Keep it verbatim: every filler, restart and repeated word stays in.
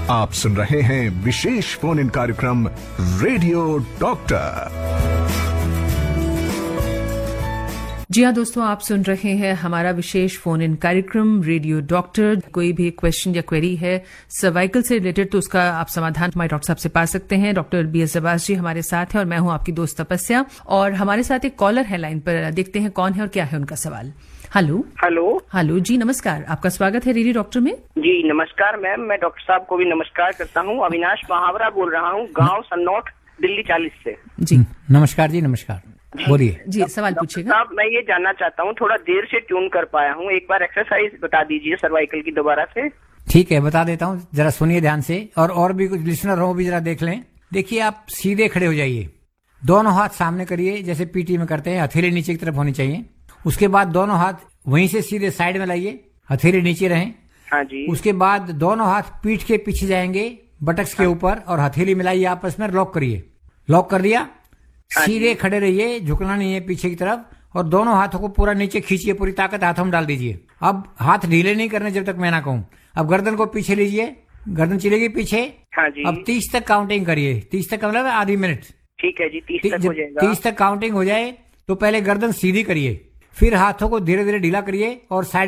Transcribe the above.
आप सुन रहे हैं विशेष फोन इन कार्यक्रम रेडियो डॉक्टर। जी हाँ दोस्तों, आप सुन रहे हैं हमारा विशेष फोन इन कार्यक्रम रेडियो डॉक्टर। कोई भी क्वेश्चन या क्वेरी है सर्वाइकल से रिलेटेड तो उसका आप समाधान हमारे डॉक्टर साहब से पा सकते हैं। डॉक्टर बी एस अब्बास जी हमारे साथ हैं और मैं हूं आपकी दोस्त तपस्या। और हमारे साथ एक कॉलर है लाइन पर, देखते हैं कौन है और क्या है उनका सवाल। हेलो हेलो हेलो जी, नमस्कार, आपका स्वागत है रेडियो डॉक्टर में। जी नमस्कार मैम, मैं डॉक्टर साहब को भी नमस्कार करता हूँ। अविनाश महावरा बोल रहा हूँ, गांव सन्नौट, दिल्ली चालीस से। जी नमस्कार जी, नमस्कार, बोलिए जी, सवाल पूछिएगा। साहब मैं ये जानना चाहता हूँ, थोड़ा देर से ट्यून कर पाया हूँ, एक बार एक्सरसाइज बता दीजिए सर्वाइकल की दोबारा से। ठीक है, बता देता हूँ, जरा सुनिए ध्यान से, और और भी कुछ लिसनर हो भी जरा देख लें। देखिए, आप सीधे खड़े हो जाइए, दोनों हाथ सामने करिए जैसे पीटी में करते हैं, हथेली नीचे की तरफ होनी चाहिए। उसके बाद दोनों हाथ वहीं से सीधे साइड में लाइए, हथेली नीचे रहें। हाँ जी। उसके बाद दोनों हाथ पीठ के पीछे जाएंगे, बटक्स के ऊपर, और हथेली मिलाइए आपस में, लॉक करिए। लॉक कर दिया, सीधे खड़े रहिए, झुकना नहीं है पीछे की तरफ, और दोनों हाथों को पूरा नीचे खींचिए, पूरी ताकत हाथों में डाल दीजिए। अब हाथ ढीले नहीं करने जब तक मैं ना कहूं। अब गर्दन को पीछे लीजिए, गर्दन चलेगी पीछे। हाँ जी। अब तीस तक काउंटिंग करिए, तीस तक मतलब आधी मिनट। ठीक है जी, तीस तक हो जाएगा। तीस तक काउंटिंग हो जाए तो पहले गर्दन सीधी करिए, फिर हाथों को धीरे धीरे ढीला करिए और साइड